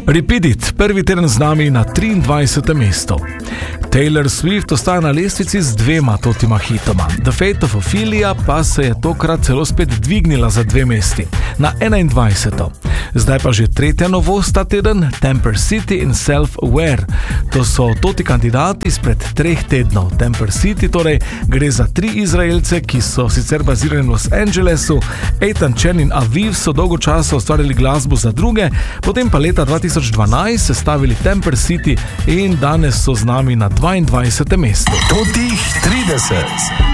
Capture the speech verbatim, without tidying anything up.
Repeat It, prvi teden z nami na triindvajsetem mestu. Taylor Swift ostaja na lestvici z dvema totima hitoma. The Fate of Ophelia pa se je tokrat celo spet dvignila za dve mesti, na enaindvajseto. Zdaj pa že tretja novost ta teden, Temper City in Self-Aware. To so toti kandidati izpred treh tednov. Temper City torej gre za tri Izraelce, ki so sicer bazirani v Los Angelesu. Ethan Chen in Aviv so dolgo časa ustvarjali glasbo za druge, potem pa leta dva tisoč dvanajst sestavili Temper City in danes so z nami na dvaindvajsetem mestu. Totih trideset.